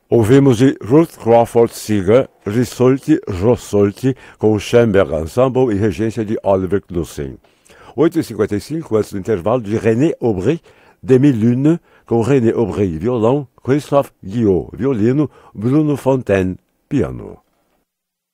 Ouvimos de Ruth Crawford Seeger, Risolti, Rossolti, com o Schoenberg Ensemble e regência de Oliver Knussen. 8h55, antes do intervalo, de René Aubry, Demi-Lune, com René Aubry, violão, Christophe Guillot, violino, Bruno Fontaine, piano.